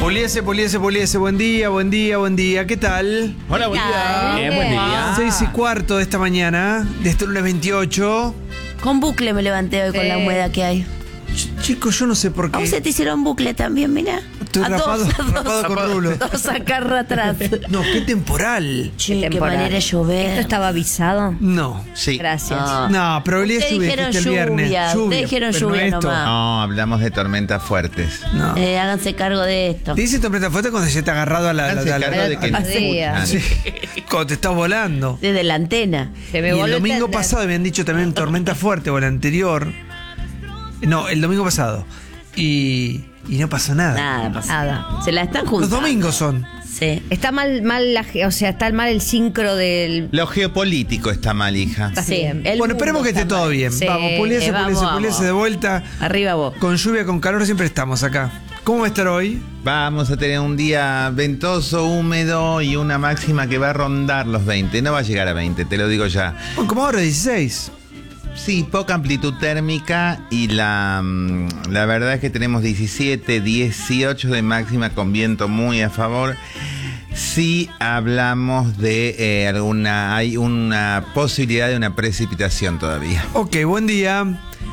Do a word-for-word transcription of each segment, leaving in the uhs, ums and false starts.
Poliese, Poliese, Poliese, buen día, buen día, buen día. ¿Qué tal? Hola, buen día. Bien, buen día. Seis y cuarto de esta mañana, de este lunes veintiocho. Con bucle me levanté hoy con Sí. la humedad que hay. Ch- Chicos, yo no sé por ¿A vos se qué. te hicieron bucle también, mira? Estoy a rapado, dos, a dos, rapado con rulo. dos acá atrás. No, qué temporal. Che, qué temporal. manera de llover. ¿Esto estaba avisado? No. Sí. Gracias. Ah. No, probabilidad de Ustedes lluvia dijeron dijiste el viernes. lluvia, ustedes dijeron pero no lluvia esto. nomás. No, hablamos de tormentas fuertes. No. Eh, háganse cargo de esto. Te dice tormenta fuerte cuando se te ha agarrado a la. a la- Háganse a la- cargo de que a- no a- días. Sí, cuando te estás volando. Desde la antena. Se me Y el volvió a domingo entender. pasado me han dicho también tormenta fuerte o el anterior. No, el domingo pasado. Y, y no pasó nada. Nada pasa. Nada. Se la están Los juntando. domingos son. Sí. Está mal, mal la, ge- o sea, está mal el sincro del. Lo geopolítico está mal, hija. Está Sí. bien. El Bueno, esperemos mundo que esté está todo mal. bien. Sí, Vamos, Puliese, eh, vamos, Puliese, vamos. Puliese de vuelta. Arriba vos. Con lluvia, con calor, siempre estamos acá. ¿Cómo va a estar hoy? Vamos a tener un día ventoso, húmedo y una máxima que va a rondar los veinte. No va a llegar a veinte, te lo digo ya. Bueno, como ahora, dieciséis. Sí, poca amplitud térmica y la, mm, la verdad es que tenemos diecisiete, dieciocho de máxima con viento muy a favor. Sí hablamos de eh, alguna, hay una posibilidad de una precipitación todavía. Ok, buen día.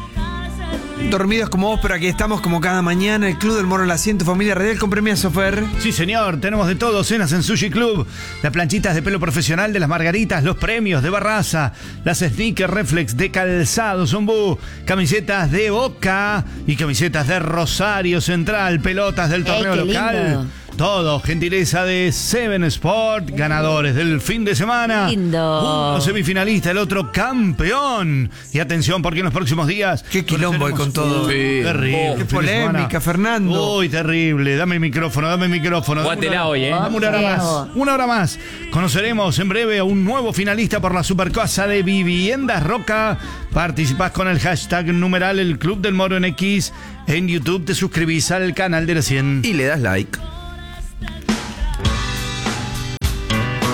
Dormidos como vos, pero aquí estamos como cada mañana. El Club del Moro en la Asiento, familia radial con premio Fer. Sí, señor, tenemos de todo, cenas en Sushi Club, las planchitas de pelo profesional de las Margaritas, los premios de Barraza, las sneakers reflex de Calzado Zumbú, camisetas de Boca y camisetas de Rosario Central, pelotas del Ey, torneo qué local. lindo. Todo, gentileza de Seven Sport, ganadores del fin de semana. Lindo. Uno semifinalista, el otro campeón. Y atención, porque en los próximos días... Qué quilombo hay con todo. Uy, terrible. Qué fin de semana. polémica, Fernando. Uy, terrible. Dame el micrófono, dame el micrófono. Dame Guátela una- hoy, ¿eh? Dame una hora más. Vamos. Una hora más. Conoceremos en breve a un nuevo finalista por la Supercasa de Viviendas Roca. Participás con el hashtag numeral El Club del Moro en X. En YouTube te suscribís al canal de la cien. Y le das like.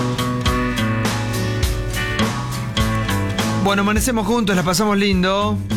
Bueno, amanecemos juntos, la pasamos lindo.